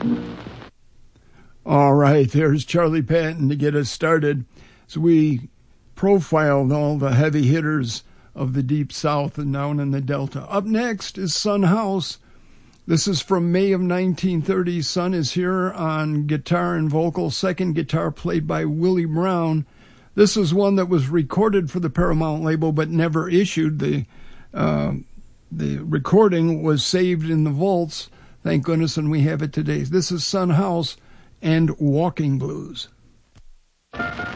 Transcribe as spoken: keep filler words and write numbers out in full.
All right, there's Charlie Patton to get us started. So we profiled all the heavy hitters of the Deep South and down in the Delta. Up next is Son House. This is from May of nineteen thirty. Son is here on guitar and vocals, second guitar played by Willie Brown. This is one that was recorded for the Paramount label but never issued. The uh, the recording was saved in the vaults, thank goodness, and we have it today. This is Son House and Walking Blues. Thank